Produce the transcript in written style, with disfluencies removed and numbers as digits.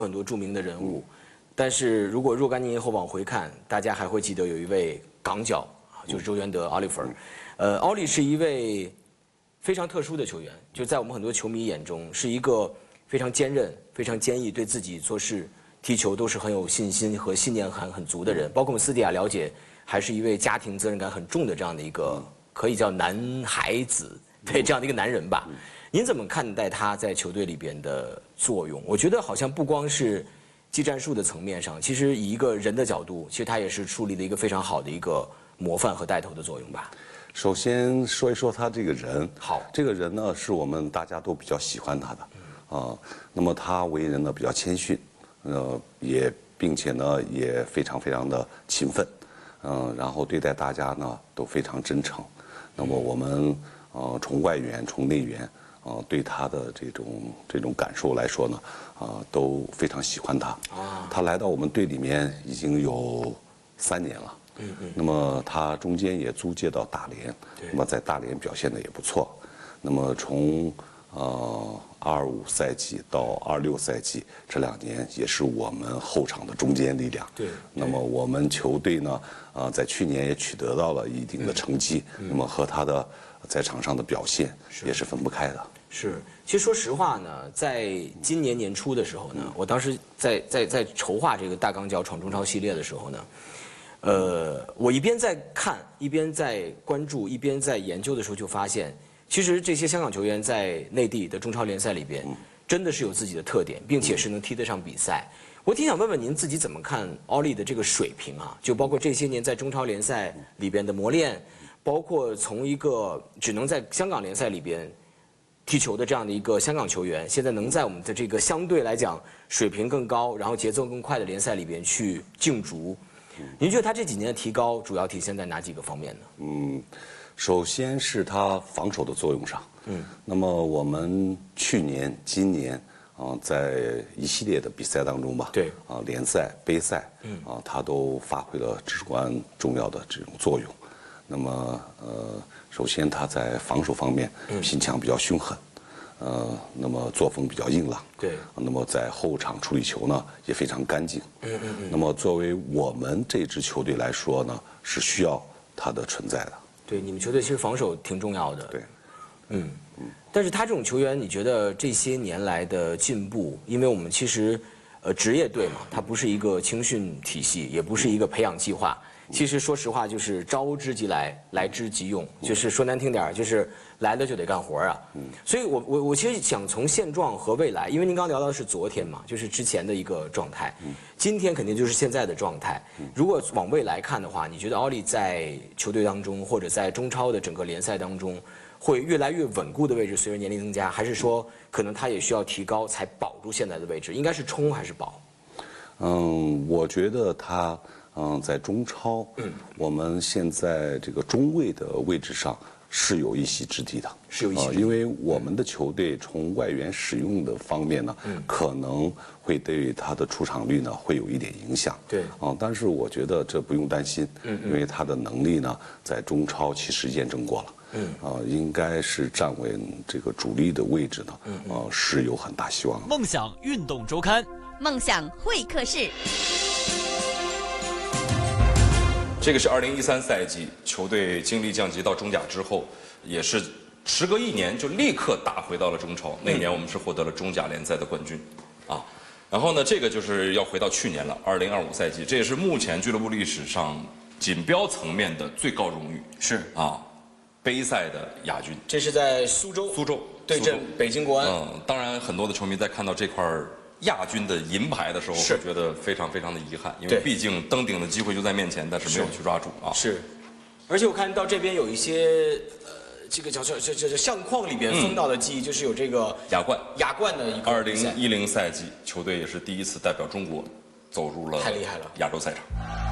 很多著名的人物，但是如果若干年以后往回看，大家还会记得有一位港脚，就是周元德 Oliver。奥利是一位非常特殊的球员，就在我们很多球迷眼中是一个非常坚韧、非常坚毅，对自己做事、踢球都是很有信心和信念很足的人。包括我们私底下了解，还是一位家庭责任感很重的这样的一个可以叫男孩子，对这样的一个男人吧。您怎么看待他在球队里边的作用？我觉得好像不光是技战术的层面上，其实以一个人的角度，其实他也是树立了一个非常好的一个模范和带头的作用吧。 首先说一说他这个人。 好， 这个人呢是我们大家都比较喜欢他的，那么他为人呢比较谦逊，并且呢也非常的勤奋，然后对待大家呢都非常真诚。那么我们从外援从内援。对他的这种感受来说呢，都非常喜欢他。他来到我们队里面已经有3年了。那么他中间也租借到大连，那么在大连表现的也不错。那么从25赛季到26赛季这2年，也是我们后场的中坚力量。 对。 那么我们球队呢，在去年也取得到了一定的成绩。那么和他的在场上的表现也是分不开的。 是，其实说实话呢，在今年年初的时候呢，我当时在筹划这个大钢脚闯中超系列的时候呢，我一边在看，一边在关注，一边在研究的时候，就发现，其实这些香港球员在内地的中超联赛里边，真的是有自己的特点，并且是能踢得上比赛。我挺想问问您自己怎么看奥利的这个水平啊？就包括这些年在中超联赛里边的磨练，包括从一个只能在香港联赛里边踢球的这样的一个香港球员，现在能在我们的这个相对来讲水平更高，然后节奏更快的联赛里边去竞逐。您觉得他这几年的提高主要体现在哪几个方面呢？ 首先是他防守的作用上。那么我们去年、今年在一系列的比赛当中吧， 对， 联赛、杯赛，他都发挥了至关重要的这种作用。那么首先他在防守方面拼抢比较凶狠，那么作风比较硬朗。 对。 那么在后场处理球呢也非常干净。那么作为我们这支球队来说呢，是需要他的存在的。 对，你们球队其实防守挺重要的。 对。 但是他这种球员，你觉得这些年来的进步？因为我们其实，职业队嘛，它不是一个青训体系，也不是一个培养计划。其实说实话，就是招之即来，来之即用，就是说难听点就是来了就得干活啊。所以我其实想从现状和未来，因为您刚聊到的是昨天嘛，就是之前的一个状态，今天肯定就是现在的状态。如果往未来看的话，你觉得奥利在球队当中，或者在中超的整个联赛当中，会越来越稳固的位置，随着年龄增加，还是说可能他也需要提高才保住现在的位置？应该是冲还是保？ 我觉得他在中超，我们现在这个中卫的位置上是有一席之地的， 是有一席之地。 因为我们的球队从外援使用的方面呢，可能会对他的出场率呢会有一点影响。 对。 但是我觉得这不用担心，因为他的能力呢在中超其实验证过了。应该是站稳这个主力的位置呢，是有很大希望的。 梦想运动周刊， 梦想会客室。 这个是2013赛季球队经历降级到中甲之后，也是时隔1年就立刻打回到了中超。那年我们是获得了中甲联赛的冠军，然后呢，这个就是要回到去年了，2025赛季，这也是目前俱乐部历史上锦标层面的最高荣誉。 是杯赛的亚军。 这是在苏州对阵北京国安。 当然很多的球迷在看到这块亚军的银牌的时候，会觉得非常的遗憾，因为毕竟登顶的机会就在面前，但是没有去抓住啊。 是，而且我看到这边有一些这个叫相框里边封到的记忆，就是有这个亚冠的一个 2010赛季，球队也是第一次代表中国走入了太厉害了亚洲赛场。